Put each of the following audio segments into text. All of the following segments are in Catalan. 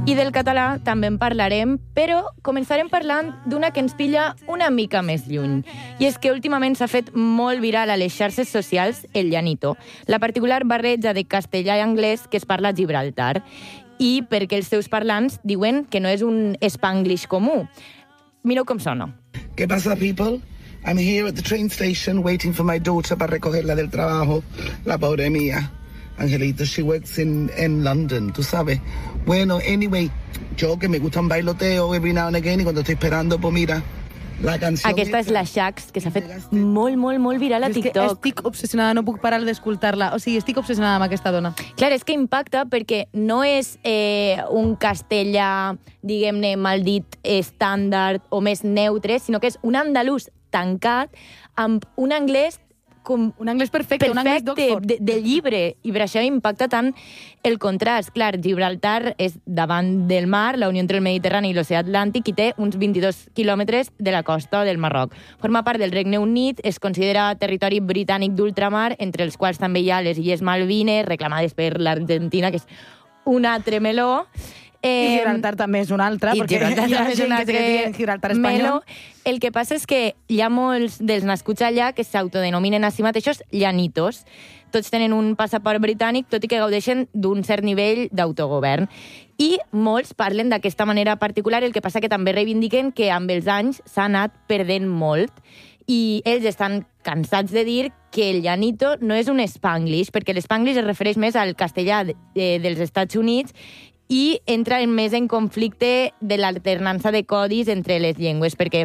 I del català també en parlarem, però començarem parlant d'una que ens pilla una mica més lluny. I és que últimament s'ha fet molt viral a les xarxes socials el llanito, la particular barreja de castellà i anglès que es parla a Gibraltar, i perquè els seus parlants diuen que no és un spanglish comú. Mireu com sona. ¿Qué pasa, people? I'm here at the train station waiting for my daughter para recogerla del trabajo. La pobre mía. Angelita, she works in London, tú sabes. Bueno, anyway, yo que me gusta un bailoteo every now and again y cuando estoy esperando, pues mira, la canción... Aquesta és la Shax, que s'ha fet molt viral a TikTok. Estic obsessionada, no puc parar d'escoltar-la. O sigui, estic obsessionada amb aquesta dona. Clar, és que impacta perquè no és un castellà, diguem-ne, mal dit, estàndard o més neutre, sinó que és un andalús tancat amb un anglès un anglès perfecte, un anglès d'Oxford. de llibre, i per això impacta tant el contrast. Clar, Gibraltar és davant del mar, la unió entre el Mediterrani i l'oceà Atlàntic, i té uns 22 quilòmetres de la costa del Marroc. Forma part del Regne Unit, es considera territori britànic d'ultramar, entre els quals també hi ha les Illes Malvines, reclamades per l'Argentina, que és un altre meló. I Gibraltar també és una altra, perquè hi ha gent que diuen Gibraltar espanyol. El que passa és que hi ha molts dels nascuts allà que s'autodenominen a si mateixos llanitos. Tots tenen un passaport britànic, tot i que gaudeixen d'un cert nivell d'autogovern. I molts parlen d'aquesta manera particular, el que passa que també reivindiquen que amb els anys s'ha anat perdent molt. I ells estan cansats de dir que el llanito no és un spanglish, perquè l'spanglish es refereix més al castellà dels Estats Units i entra més en conflicte de l'alternança de codis entre les llengües, perquè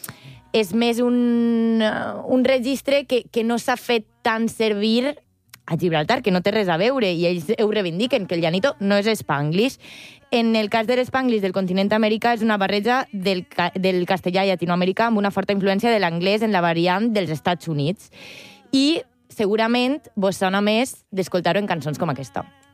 és més un registre que no s'ha fet tant servir a Gibraltar, que no té res a veure, i ells ho reivindiquen, que el llanito no és spanglish. En el cas de l'spanglish del continent americà és una barreja del castellà llatinoamericà amb una forta influència de l'anglès en la variant dels Estats Units. I segurament vos sona més d'escoltar-ho en cançons com aquesta.